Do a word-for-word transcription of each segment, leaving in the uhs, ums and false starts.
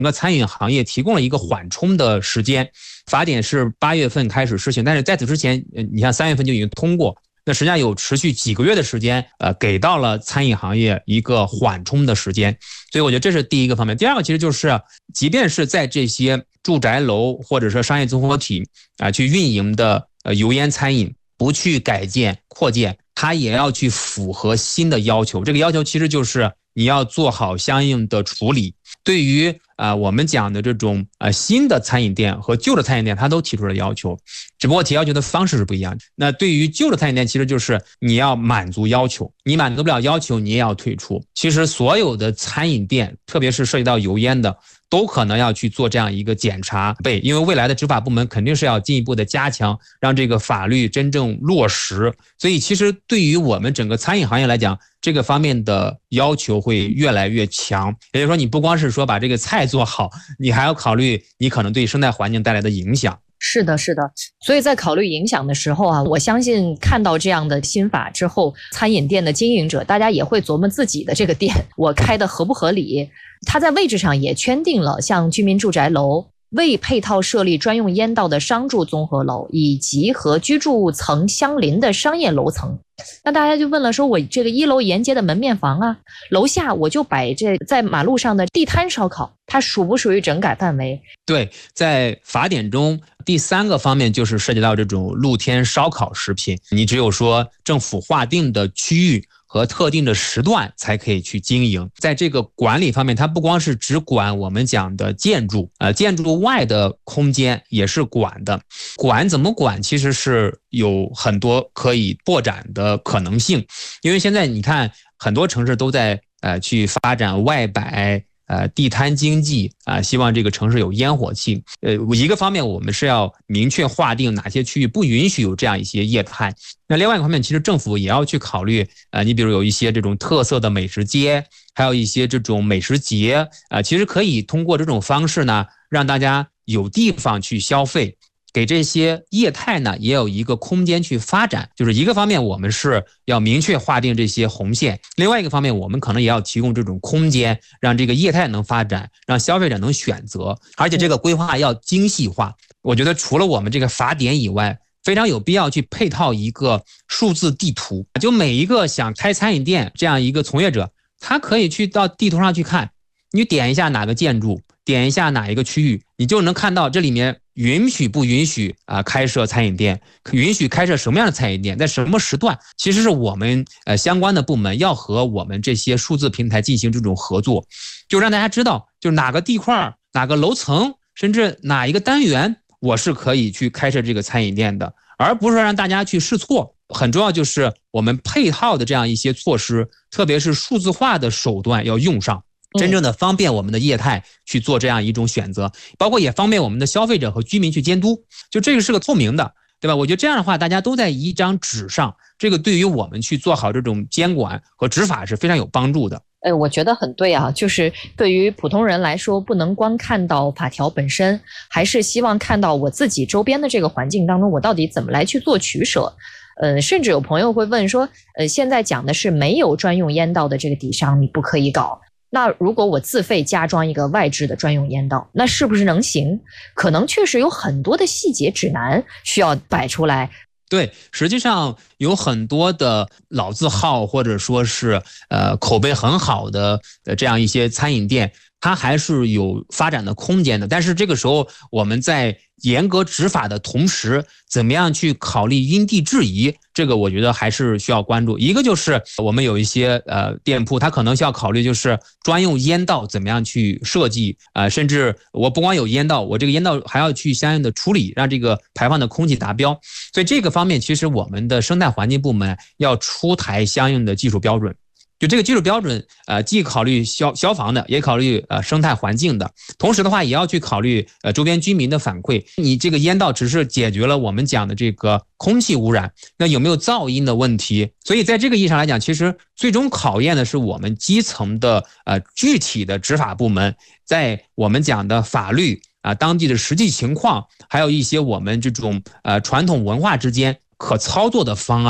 个餐饮行业提供了一个缓冲的时间。法典是八月份开始施行，但是在此之前，你看三月份就已经通过，那实际上有持续几个月的时间，呃，给到了餐饮行业一个缓冲的时间。所以我觉得这是第一个方面。第二个其实就是，即便是在这些住宅楼或者说商业综合体啊、呃、去运营的呃油烟餐饮，不去改建扩建，它也要去符合新的要求。这个要求其实就是你要做好相应的处理。对于啊、呃、我们讲的这种呃新的餐饮店和旧的餐饮店，它都提出了要求，只不过提要求的方式是不一样的。那对于旧的餐饮店，其实就是你要满足要求，你满足不了要求，你也要退出。其实所有的餐饮店，特别是涉及到油烟的，都可能要去做这样一个检查备，因为未来的执法部门肯定是要进一步的加强，让这个法律真正落实。所以其实对于我们整个餐饮行业来讲，这个方面的要求会越来越强。也就是说，你不光是说把这个菜做好，你还要考虑你可能对生态环境带来的影响。 是的，是的。所以在考虑影响的时候啊，我相信看到这样的新法之后，餐饮店的经营者，大家也会琢磨自己的这个店，我开的合不合理。它在位置上也圈定了，像居民住宅楼、未配套设立专用烟道的商住综合楼，以及和居住层相邻的商业楼层。那大家就问了，说我这个一楼沿街的门面房啊，楼下我就摆这在马路上的地摊烧烤，它属不属于整改范围？ 对，在法典中第三个方面就是涉及到这种露天烧烤食品，你只有说政府划定的区域和特定的时段才可以去经营。在这个管理方面，它不光是只管我们讲的建筑，呃，建筑外的空间也是管的。管怎么管，其实是有很多可以拓展的可能性。因为现在你看，很多城市都在呃去发展外摆。呃，地摊经济啊、呃，希望这个城市有烟火气。呃，一个方面我们是要明确划定哪些区域不允许有这样一些业态。那另外一个方面，其实政府也要去考虑，呃，你比如有一些这种特色的美食街，还有一些这种美食节，啊、呃，其实可以通过这种方式呢，让大家有地方去消费。给这些业态呢也有一个空间去发展，就是一个方面我们是要明确划定这些红线，另外一个方面我们可能也要提供这种空间，让这个业态能发展，让消费者能选择，而且这个规划要精细化。我觉得除了我们这个法典以外，非常有必要去配套一个数字地图，就每一个想开餐饮店这样一个从业者，他可以去到地图上去看，你点一下哪个建筑，点一下哪一个区域，你就能看到这里面允许不允许啊、呃、开设餐饮店，允许开设什么样的餐饮店，在什么时段，其实是我们呃相关的部门要和我们这些数字平台进行这种合作，就让大家知道，就是哪个地块、哪个楼层，甚至哪一个单元，我是可以去开设这个餐饮店的，而不是让大家去试错。很重要就是我们配套的这样一些措施，特别是数字化的手段要用上。真正的方便我们的业态去做这样一种选择，包括也方便我们的消费者和居民去监督，就这个是个透明的，对吧？我觉得这样的话，大家都在一张纸上，这个对于我们去做好这种监管和执法是非常有帮助的。 哎，我觉得很对啊，就是对于普通人来说，不能光看到法条本身，还是希望看到我自己周边的这个环境当中，我到底怎么来去做取舍。呃，甚至有朋友会问说，呃，现在讲的是没有专用烟道的这个底商，你不可以搞。那如果我自费加装一个外置的专用烟道，那是不是能行？可能确实有很多的细节指南需要摆出来。 对，实际上有很多的老字号或者说是呃口碑很好的这样一些餐饮店，它还是有发展的空间的。但是这个时候我们在严格执法的同时，怎么样去考虑因地制宜，这个我觉得还是需要关注。一个就是我们有一些呃店铺，它可能需要考虑就是专用烟道怎么样去设计，呃，甚至我不光有烟道，我这个烟道还要去相应的处理，让这个排放的空气达标。所以这个方面，其实我们的生态环境部门要出台相应的技术标准。就这个技术标准，呃，既考虑消消防的，也考虑呃生态环境的，同时的话也要去考虑呃周边居民的反馈。你这个烟道只是解决了我们讲的这个空气污染，那有没有噪音的问题？所以在这个意义上来讲，其实最终考验的是我们基层的呃具体的执法部门，在我们讲的法律啊、当地的实际情况，还有一些我们这种呃传统文化之间可操作的方案。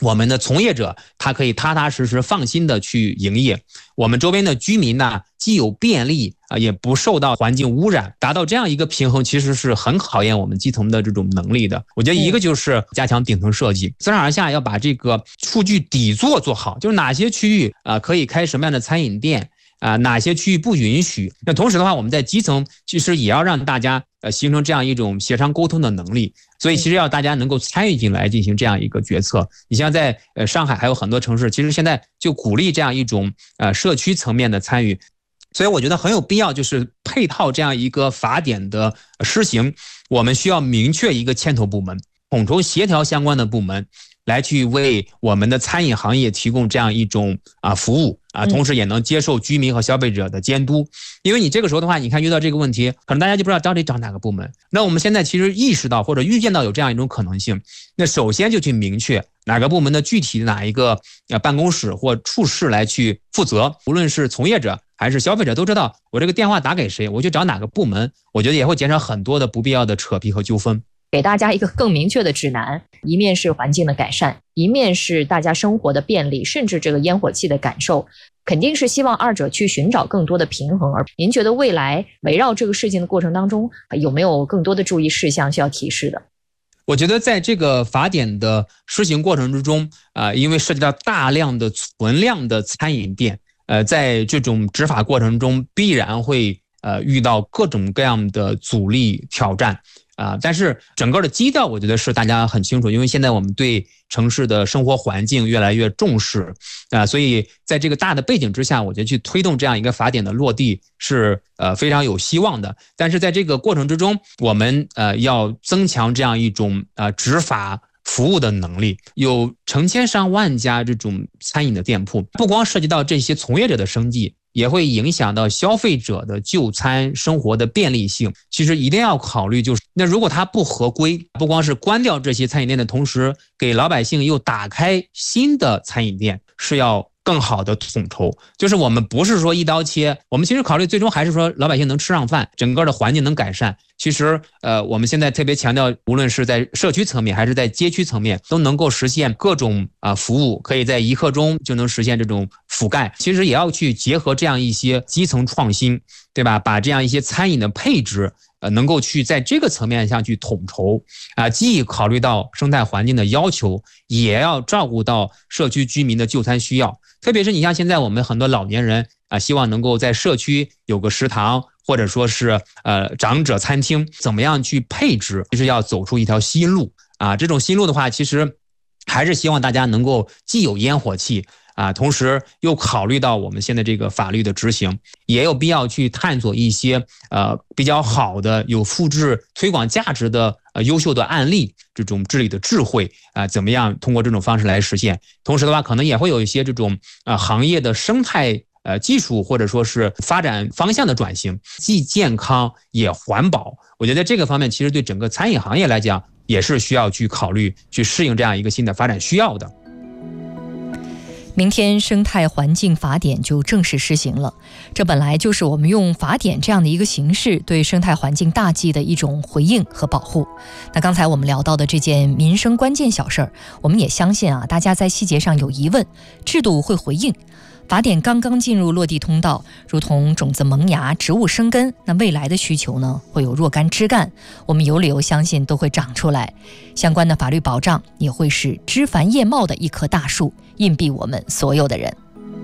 我们的从业者他可以踏踏实实放心的去营业，我们周边的居民呢既有便利啊，也不受到环境污染，达到这样一个平衡，其实是很考验我们基层的这种能力的。我觉得一个就是加强顶层设计，自上而下要把这个数据底座做好，就是哪些区域啊可以开什么样的餐饮店啊，哪些区域不允许。那同时的话，我们在基层其实也要让大家呃形成这样一种协商沟通的能力。所以其实要大家能够参与进来进行这样一个决策。你像在呃上海还有很多城市，其实现在就鼓励这样一种呃社区层面的参与。所以我觉得很有必要，就是配套这样一个法典的施行，我们需要明确一个牵头部门，统筹协调相关的部门，来去为我们的餐饮行业提供这样一种啊服务啊，同时也能接受居民和消费者的监督。因为你这个时候的话，你看遇到这个问题，可能大家就不知道到底找哪个部门。那我们现在其实意识到或者预见到有这样一种可能性，那首先就去明确哪个部门的具体的哪一个呃办公室或处室来去负责，无论是从业者还是消费者都知道我这个电话打给谁，我去找哪个部门，我觉得也会减少很多的不必要的扯皮和纠纷。 给大家一个更明确的指南，一面是环境的改善，一面是大家生活的便利，甚至这个烟火气的感受，肯定是希望二者去寻找更多的平衡。而您觉得未来围绕这个事情的过程当中，有没有更多的注意事项需要提示的？ 我觉得在这个法典的施行过程之中啊、呃，因为涉及到大量的存量的餐饮店，呃，在这种执法过程中必然会呃遇到各种各样的阻力挑战啊、呃，但是整个的基调我觉得是大家很清楚，因为现在我们对城市的生活环境越来越重视啊、呃，所以在这个大的背景之下，我觉得去推动这样一个法典的落地是呃非常有希望的。但是在这个过程之中，我们呃要增强这样一种呃执法服务的能力，有成千上万家这种餐饮的店铺，不光涉及到这些从业者的生计，也会影响到消费者的就餐生活的便利性。其实一定要考虑，就是那如果它不合规，不光是关掉这些餐饮店的同时，给老百姓又打开新的餐饮店，是要更好的统筹。就是我们不是说一刀切，我们其实考虑最终还是说老百姓能吃上饭，整个的环境能改善。其实呃，我们现在特别强调，无论是在社区层面还是在街区层面，都能够实现各种啊、呃、服务，可以在一刻钟就能实现这种覆盖。其实也要去结合这样一些基层创新，对吧？把这样一些餐饮的配置呃，能够去在这个层面上去统筹啊、呃，既考虑到生态环境的要求，也要照顾到社区居民的就餐需要。特别是你像现在我们很多老年人啊、呃，希望能够在社区有个食堂，或者说是呃长者餐厅，怎么样去配置，其实要走出一条新路啊。这种新路的话，其实还是希望大家能够既有烟火气啊，同时又考虑到我们现在这个法律的执行，也有必要去探索一些呃比较好的、有复制推广价值的呃优秀的案例，这种治理的智慧啊、呃，怎么样通过这种方式来实现？同时的话，可能也会有一些这种啊、呃、行业的生态呃技术或者说是发展方向的转型，既健康也环保。我觉得这个方面其实对整个餐饮行业来讲，也是需要去考虑去适应这样一个新的发展需要的。 明天生态环境法典就正式施行了，这本来就是我们用法典这样的一个形式对生态环境大计的一种回应和保护。那刚才我们聊到的这件民生关键小事儿，我们也相信啊，大家在细节上有疑问，制度会回应。法典刚刚进入落地通道，如同种子萌芽，植物生根，那未来的需求呢，会有若干枝干，我们有理由相信都会长出来。相关的法律保障也会是枝繁叶茂的一棵大树，荫蔽我们所有的人。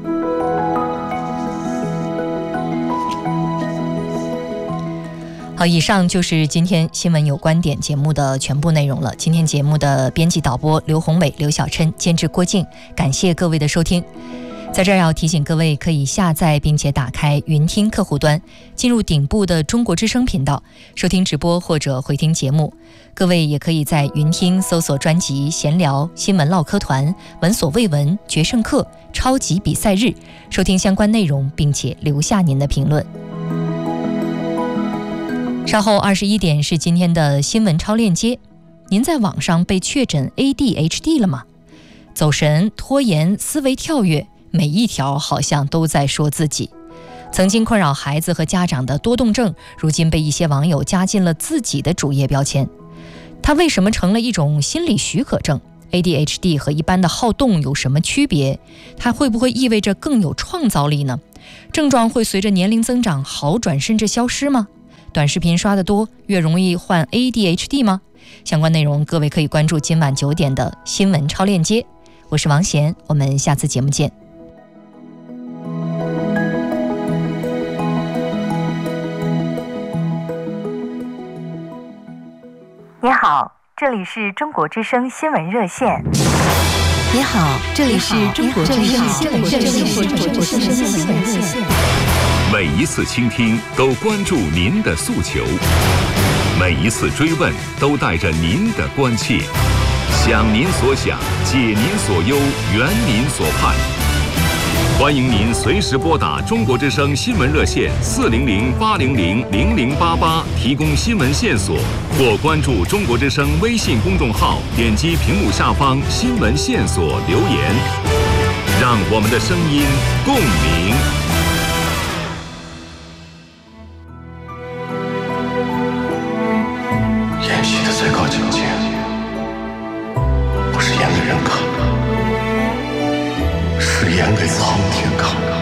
好，以上就是今天新闻有观点节目的全部内容了。今天节目的编辑导播刘宏伟、刘小琛，监制郭静，感谢各位的收听。在这儿要提醒各位，可以下载并且打开云听客户端，进入顶部的中国之声频道，收听直播或者回听节目。各位也可以在云听搜索专辑闲聊、新闻唠嗑团、闻所未闻、决胜课、超级比赛日，收听相关内容，并且留下您的评论。稍后二十一点是今天的新闻超链接。您在网上被确诊 A D H D 了吗？走神、拖延、思维跳跃，每一条好像都在说自己。曾经困扰孩子和家长的多动症，如今被一些网友加进了自己的主页标签。它为什么成了一种心理许可症？ A D H D 和一般的好动有什么区别？它会不会意味着更有创造力呢？症状会随着年龄增长好转甚至消失吗？短视频刷得多，越容易患 A D H D 吗？相关内容各位可以关注今晚九点的新闻超链接。我是王贤，我们下次节目见。 你好，这里是中国之声新闻热线。 你好，这里是中国之声新闻热线。 每一次倾听都关注您的诉求，每一次追问都带着您的关切，想您所想，解您所忧，圆您所盼。欢迎您随时拨打中国之声新闻热线四零零八零零零零八八提供新闻线索，或关注中国之声微信公众号，点击屏幕下方新闻线索留言，让我们的声音共鸣。 演戏的最高境界，不是演给人看，是演给苍天看。